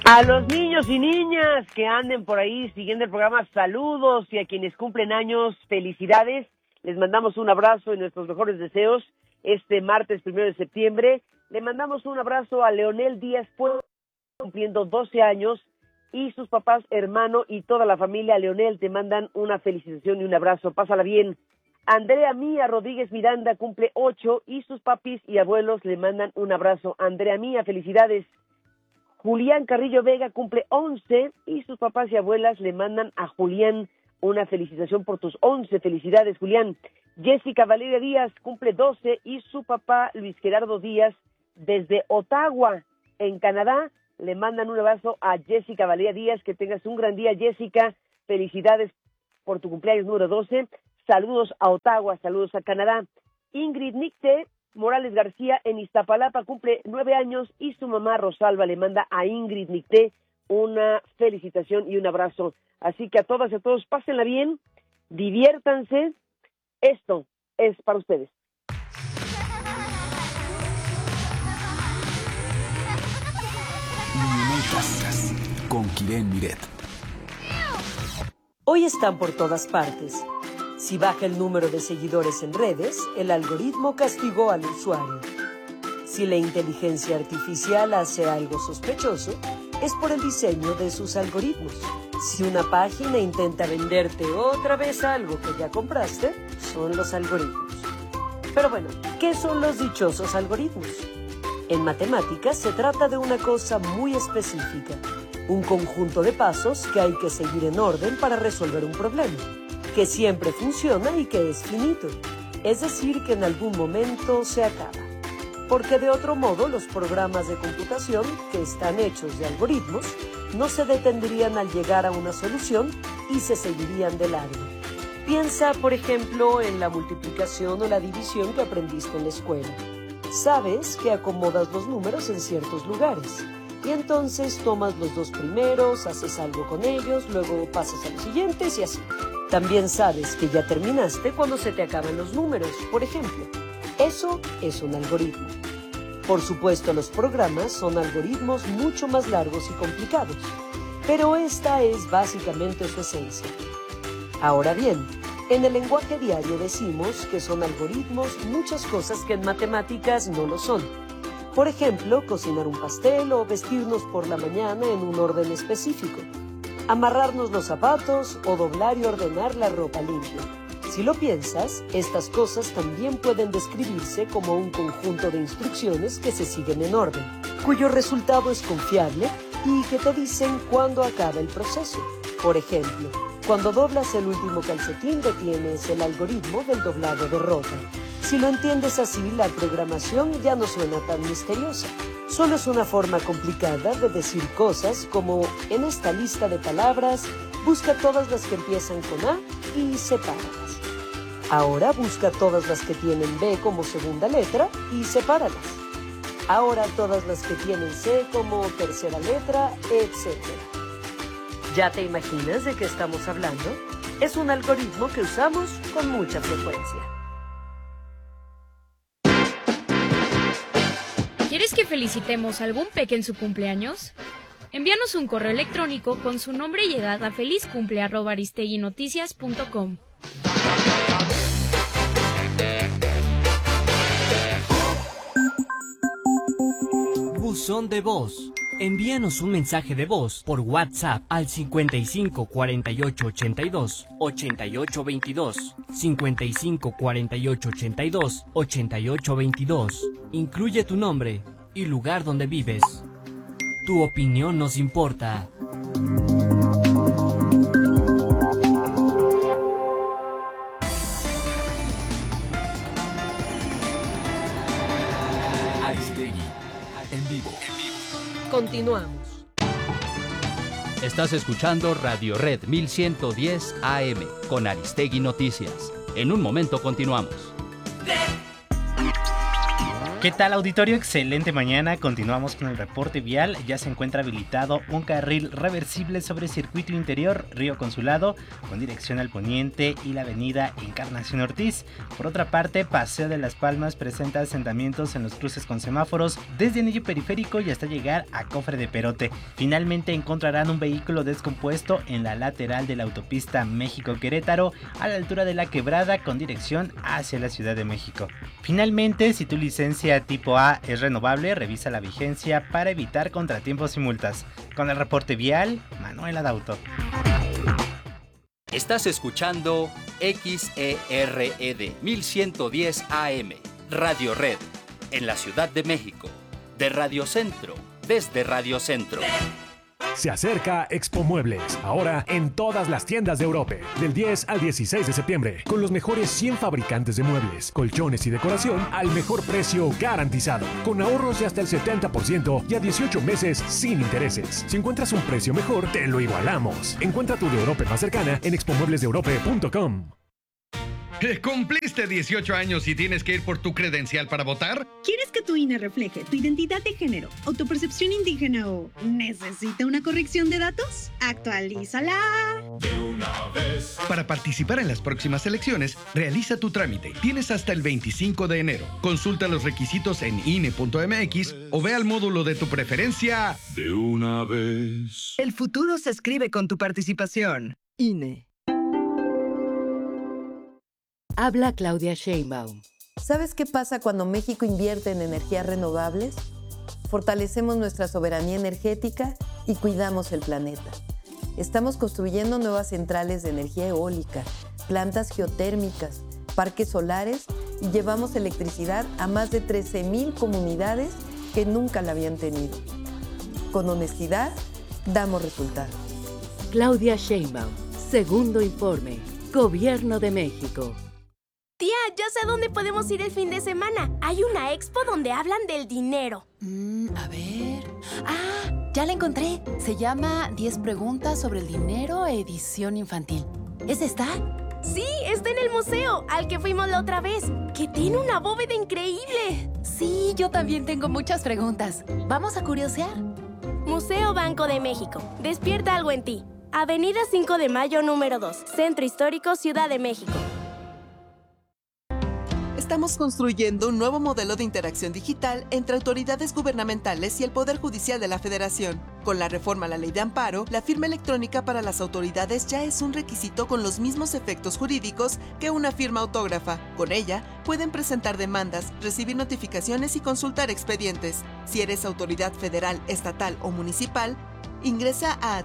A los niños y niñas que anden por ahí siguiendo el programa, saludos, y a quienes cumplen años, felicidades. Les mandamos un abrazo y nuestros mejores deseos este martes 1 de septiembre. Le mandamos un abrazo a Leonel Díaz Pueblo, cumpliendo 12 años, y sus papás, hermano y toda la familia. Leonel, te mandan una felicitación y un abrazo. Pásala bien. Andrea Mía Rodríguez Miranda cumple 8 y sus papis y abuelos le mandan un abrazo. Andrea Mía, felicidades. Julián Carrillo Vega cumple 11 y sus papás y abuelas le mandan a Julián una felicitación por tus 11. Felicidades, Julián. Jessica Valeria Díaz cumple 12 y su papá Luis Gerardo Díaz desde Ottawa, en Canadá, le mandan un abrazo a Jessica Valeria Díaz. Que tengas un gran día, Jessica. Felicidades por tu cumpleaños número 12. Saludos a Ottawa, saludos a Canadá. Ingrid Nicte Morales García en Iztapalapa cumple 9 años y su mamá Rosalba le manda a Ingrid Nicté una felicitación y un abrazo. Así que a todas y a todos, pásenla bien, diviértanse. Esto es para ustedes. Luminoticias con Kiren Miret. Hoy están por todas partes. Si baja el número de seguidores en redes, el algoritmo castigó al usuario. Si la inteligencia artificial hace algo sospechoso, es por el diseño de sus algoritmos. Si una página intenta venderte otra vez algo que ya compraste, son los algoritmos. Pero bueno, ¿qué son los dichosos algoritmos? En matemáticas se trata de una cosa muy específica, un conjunto de pasos que hay que seguir en orden para resolver un problema, que siempre funciona y que es finito, es decir, que en algún momento se acaba. Porque de otro modo los programas de computación, que están hechos de algoritmos, no se detendrían al llegar a una solución y se seguirían de largo. Piensa, por ejemplo, en la multiplicación o la división que aprendiste en la escuela. Sabes que acomodas los números en ciertos lugares, y entonces tomas los dos primeros, haces algo con ellos, luego pasas a los siguientes y así. También sabes que ya terminaste cuando se te acaban los números, por ejemplo. Eso es un algoritmo. Por supuesto, los programas son algoritmos mucho más largos y complicados, pero esta es básicamente su esencia. Ahora bien, en el lenguaje diario decimos que son algoritmos muchas cosas que en matemáticas no lo son. Por ejemplo, cocinar un pastel o vestirnos por la mañana en un orden específico. Amarrarnos los zapatos o doblar y ordenar la ropa limpia. Si lo piensas, estas cosas también pueden describirse como un conjunto de instrucciones que se siguen en orden, cuyo resultado es confiable y que te dicen cuándo acaba el proceso. Por ejemplo, cuando doblas el último calcetín detienes el algoritmo del doblado de ropa. Si lo entiendes así, la programación ya no suena tan misteriosa. Solo es una forma complicada de decir cosas como, en esta lista de palabras, busca todas las que empiezan con A y sepáralas. Ahora busca todas las que tienen B como segunda letra y sepáralas. Ahora todas las que tienen C como tercera letra, etc. ¿Ya te imaginas de qué estamos hablando? Es un algoritmo que usamos con mucha frecuencia. ¿Quieres que felicitemos a algún peque en su cumpleaños? Envíanos un correo electrónico con su nombre y edad a felizcumple@aristeguinoticias.com. Buzón de voz. Envíanos un mensaje de voz por WhatsApp al 55 48 82 88 22, 55 48 82 88 22. Incluye tu nombre y lugar donde vives. Tu opinión nos importa. Aristegui, en vivo. Continuamos. Estás escuchando Radio Red 1110 AM con Aristegui Noticias. En un momento continuamos. ¿Qué tal, auditorio? Excelente mañana. Continuamos con el reporte vial. Ya se encuentra habilitado un carril reversible sobre circuito interior Río Consulado con dirección al poniente y la avenida Encarnación Ortiz. Por otra parte, Paseo de las Palmas presenta asentamientos en los cruces con semáforos desde Anillo Periférico y hasta llegar a Cofre de Perote. Finalmente encontrarán un vehículo descompuesto en la lateral de la autopista México-Querétaro a la altura de la Quebrada con dirección hacia la Ciudad de México. Finalmente, si tu licencia tipo A es renovable, revisa la vigencia para evitar contratiempos y multas. Con el reporte vial, Manuel Adauto. Estás escuchando XERED 1110 AM, Radio Red, en la Ciudad de México, de Radio Centro, desde Radio Centro. Se acerca Expo Muebles, ahora en todas las tiendas de Europa, del 10 al 16 de septiembre, con los mejores 100 fabricantes de muebles, colchones y decoración al mejor precio garantizado, con ahorros de hasta el 70% y a 18 meses sin intereses. Si encuentras un precio mejor, te lo igualamos. Encuentra tu de Europa más cercana en expomueblesdeeurope.com. ¿Cumpliste 18 años y tienes que ir por tu credencial para votar? ¿Quieres que tu INE refleje tu identidad de género o tu percepción indígena o necesita una corrección de datos? ¡Actualízala! De una vez. Para participar en las próximas elecciones, realiza tu trámite. Tienes hasta el 25 de enero. Consulta los requisitos en INE.mx o ve al módulo de tu preferencia. De una vez. El futuro se escribe con tu participación. INE. Habla Claudia Sheinbaum. ¿Sabes qué pasa cuando México invierte en energías renovables? Fortalecemos nuestra soberanía energética y cuidamos el planeta. Estamos construyendo nuevas centrales de energía eólica, plantas geotérmicas, parques solares y llevamos electricidad a más de 13,000 comunidades que nunca la habían tenido. Con honestidad, damos resultados. Claudia Sheinbaum, segundo informe, Gobierno de México. Tía, ya sé a dónde podemos ir el fin de semana. Hay una expo donde hablan del dinero. A ver... ¡Ah! Ya la encontré. Se llama 10 preguntas sobre el dinero, edición infantil. ¿Es esta? Sí, está en el museo, al que fuimos la otra vez, que tiene una bóveda increíble. Sí, yo también tengo muchas preguntas. ¿Vamos a curiosear? Museo Banco de México. Despierta algo en ti. Avenida 5 de Mayo, número 2. Centro Histórico, Ciudad de México. Estamos construyendo un nuevo modelo de interacción digital entre autoridades gubernamentales y el Poder Judicial de la Federación. Con la reforma a la Ley de Amparo, la firma electrónica para las autoridades ya es un requisito con los mismos efectos jurídicos que una firma autógrafa. Con ella, pueden presentar demandas, recibir notificaciones y consultar expedientes. Si eres autoridad federal, estatal o municipal, ingresa a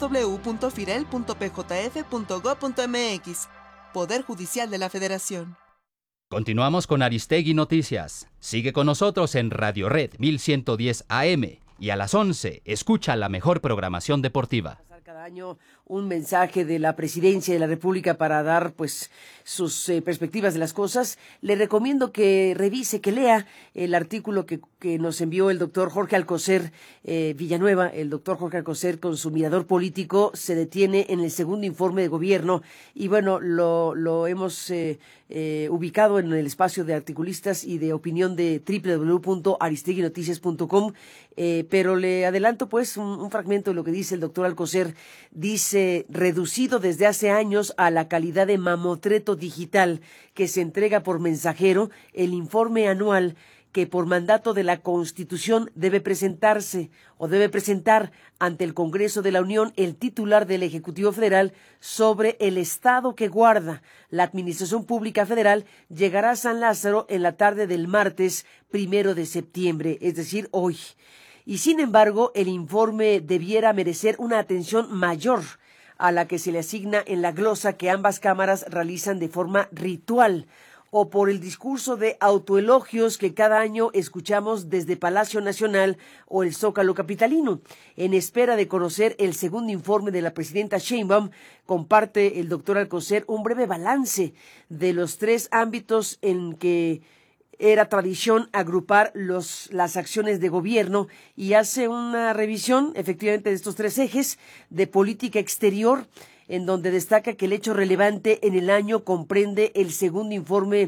www.firel.pjf.gov.mx. Poder Judicial de la Federación. Continuamos con Aristegui Noticias. Sigue con nosotros en Radio Red 1110 AM y a las 11 escucha la mejor programación deportiva. Cada año un mensaje de la Presidencia de la República para dar pues sus perspectivas de las cosas. Le recomiendo que revise, que lea el artículo que nos envió el doctor Jorge Alcocer Villanueva. El doctor Jorge Alcocer, con su mirador político, se detiene en el segundo informe de gobierno y bueno, lo hemos ubicado en el espacio de articulistas y de opinión de www.aristeguinoticias.com, pero le adelanto pues un fragmento de lo que dice el doctor Alcocer. Dice: reducido desde hace años a la calidad de mamotreto digital que se entrega por mensajero, el informe anual que por mandato de la Constitución debe presentar ante el Congreso de la Unión el titular del Ejecutivo Federal sobre el estado que guarda la Administración Pública Federal, llegará a San Lázaro en la tarde del martes 1 de septiembre, es decir, hoy. Y sin embargo, el informe debiera merecer una atención mayor a la que se le asigna en la glosa que ambas cámaras realizan de forma ritual, o por el discurso de autoelogios que cada año escuchamos desde Palacio Nacional o el Zócalo capitalino. En espera de conocer el segundo informe de la presidenta Sheinbaum, comparte el doctor Alcocer un breve balance de los 3 ámbitos en que era tradición agrupar las acciones de gobierno, y hace una revisión efectivamente de estos 3 ejes: de política exterior, en donde destaca que el hecho relevante en el año comprende el segundo informe,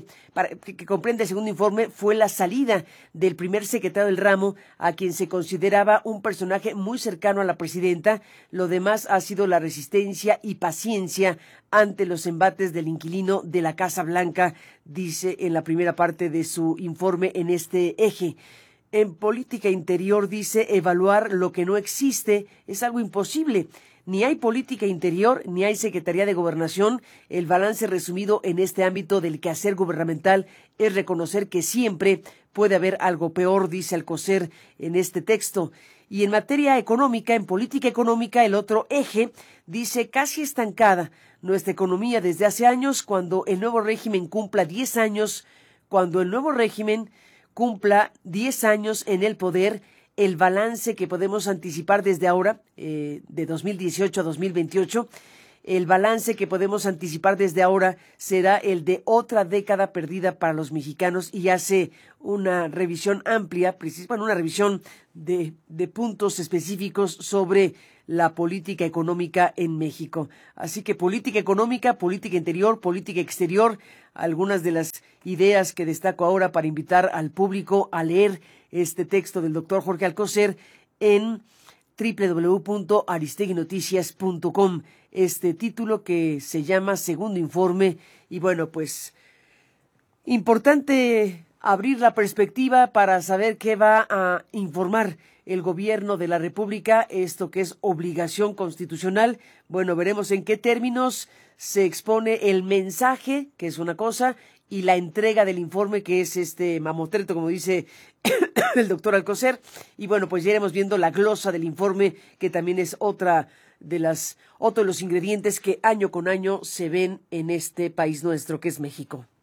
fue la salida del primer secretario del ramo, a quien se consideraba un personaje muy cercano a la presidenta. Lo demás ha sido la resistencia y paciencia ante los embates del inquilino de la Casa Blanca, dice en la primera parte de su informe en este eje. En política interior dice, evaluar lo que no existe es algo imposible. Ni hay política interior, ni hay Secretaría de Gobernación. El balance resumido en este ámbito del quehacer gubernamental es reconocer que siempre puede haber algo peor, dice Alcocer en este texto. Y en materia económica, en política económica, el otro eje dice casi estancada nuestra economía desde hace años. Cuando el nuevo régimen cumpla 10 años, en el poder, el balance que podemos anticipar desde ahora, de 2018 a 2028, el balance que podemos anticipar desde ahora será el de otra década perdida para los mexicanos, y hace una revisión amplia, una revisión de puntos específicos sobre la política económica en México. Así que política económica, política interior, política exterior, algunas de las ideas que destaco ahora para invitar al público a leer este texto del doctor Jorge Alcocer en www.aristeguinoticias.com. Este título que se llama Segundo Informe. Y bueno, pues importante abrir la perspectiva para saber qué va a informar el gobierno de la República, esto que es obligación constitucional. Bueno, veremos en qué términos se expone el mensaje, que es una cosa, y la entrega del informe, que es este mamotreto, como dice el doctor Alcocer. Y bueno, pues ya iremos viendo la glosa del informe, que también es otro de los ingredientes que año con año se ven en este país nuestro, que es México.